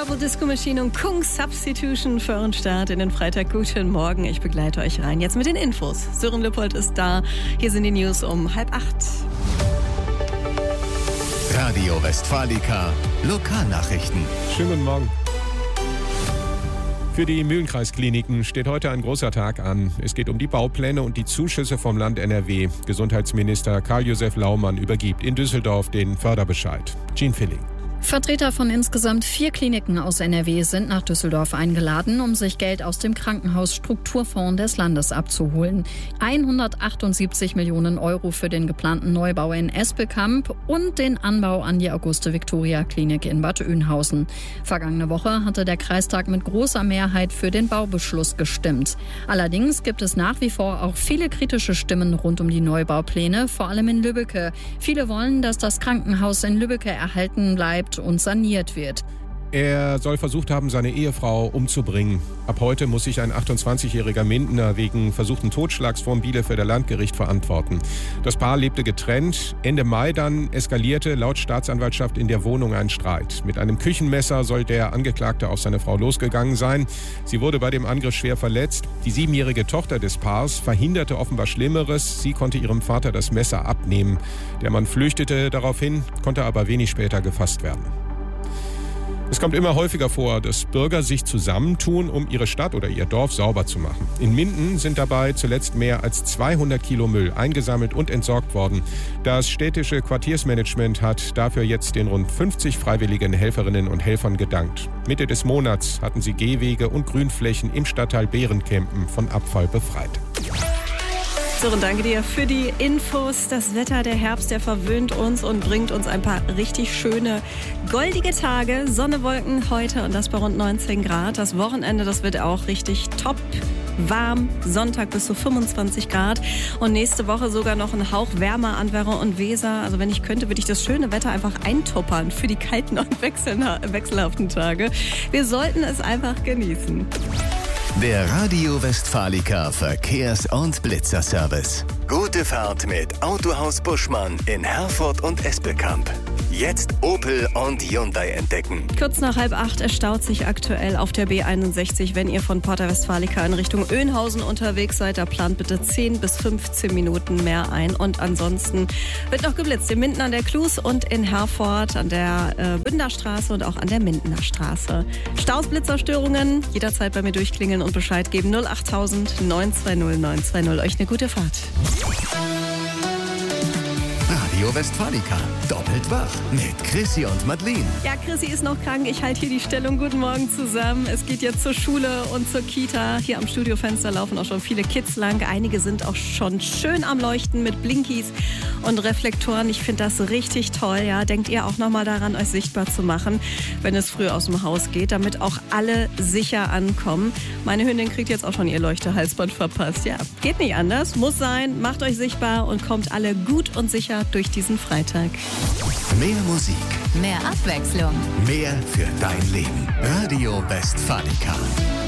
Purple Disco Machine und Kung Substitution für euren Start in den Freitag. Guten Morgen, ich begleite euch rein. Jetzt mit den Infos. Sören Lippold ist da. Hier sind die News um 7:30. Radio Westfalica, Lokalnachrichten. Schönen guten Morgen. Für die Mühlenkreiskliniken steht heute ein großer Tag an. Es geht um die Baupläne und die Zuschüsse vom Land NRW. Gesundheitsminister Karl-Josef Laumann übergibt in Düsseldorf den Förderbescheid. Jean Filling. Vertreter von insgesamt 4 Kliniken aus NRW sind nach Düsseldorf eingeladen, um sich Geld aus dem Krankenhausstrukturfonds des Landes abzuholen. 178 Millionen Euro für den geplanten Neubau in Espelkamp und den Anbau an die Auguste-Victoria-Klinik in Bad Oeynhausen. Vergangene Woche hatte der Kreistag mit großer Mehrheit für den Baubeschluss gestimmt. Allerdings gibt es nach wie vor auch viele kritische Stimmen rund um die Neubaupläne, vor allem in Lübbecke. Viele wollen, dass das Krankenhaus in Lübbecke erhalten bleibt und saniert wird. Er soll versucht haben, seine Ehefrau umzubringen. Ab heute muss sich ein 28-jähriger Mindener wegen versuchten Totschlags vor dem Bielefelder Landgericht verantworten. Das Paar lebte getrennt. Ende Mai dann eskalierte laut Staatsanwaltschaft in der Wohnung ein Streit. Mit einem Küchenmesser soll der Angeklagte auf seine Frau losgegangen sein. Sie wurde bei dem Angriff schwer verletzt. Die 7-jährige Tochter des Paars verhinderte offenbar Schlimmeres. Sie konnte ihrem Vater das Messer abnehmen. Der Mann flüchtete daraufhin, konnte aber wenig später gefasst werden. Es kommt immer häufiger vor, dass Bürger sich zusammentun, um ihre Stadt oder ihr Dorf sauber zu machen. In Minden sind dabei zuletzt mehr als 200 Kilo Müll eingesammelt und entsorgt worden. Das städtische Quartiersmanagement hat dafür jetzt den rund 50 freiwilligen Helferinnen und Helfern gedankt. Mitte des Monats hatten sie Gehwege und Grünflächen im Stadtteil Behrenkempen von Abfall befreit. Sören, danke dir für die Infos. Das Wetter, der Herbst, der verwöhnt uns und bringt uns ein paar richtig schöne, goldige Tage. Sonne, Wolken heute und das bei rund 19 Grad. Das Wochenende, das wird auch richtig top warm. Sonntag bis zu 25 Grad. Und nächste Woche sogar noch ein Hauch wärmer an Werra und Weser. Also wenn ich könnte, würde ich das schöne Wetter einfach eintuppern für die kalten und wechselhaften Tage. Wir sollten es einfach genießen. Der Radio Westfalica Verkehrs- und Blitzerservice. Gute Fahrt mit Autohaus Buschmann in Herford und Espelkamp. Jetzt Opel und Hyundai entdecken. Kurz nach 7:30, es staut sich aktuell auf der B61, wenn ihr von Porta Westfalica in Richtung Oeynhausen unterwegs seid. Da plant bitte 10 bis 15 Minuten mehr ein. Und ansonsten wird noch geblitzt in Minden an der Klus und in Herford an der Bünderstraße und auch an der Mindener Straße. Staus, Blitzerstörungen, jederzeit bei mir durchklingeln und Bescheid geben. 08000 920 920. Euch eine gute Fahrt. Radio Westfalica, doppelt wach mit Chrissy und Madeleine. Ja, Chrissy ist noch krank. Ich halte hier die Stellung. Guten Morgen zusammen. Es geht jetzt zur Schule und zur Kita. Hier am Studiofenster laufen auch schon viele Kids lang. Einige sind auch schon schön am Leuchten mit Blinkies und Reflektoren. Ich finde das richtig toll. Ja, denkt ihr auch nochmal daran, euch sichtbar zu machen, wenn es früh aus dem Haus geht, damit auch alle sicher ankommen. Meine Hündin kriegt jetzt auch schon ihr Leuchtehalsband verpasst. Ja, geht nicht anders. Muss sein. Macht euch sichtbar und kommt alle gut und sicher durch diesen Freitag. Mehr Musik, mehr Abwechslung, mehr für dein Leben. Radio Westfalica.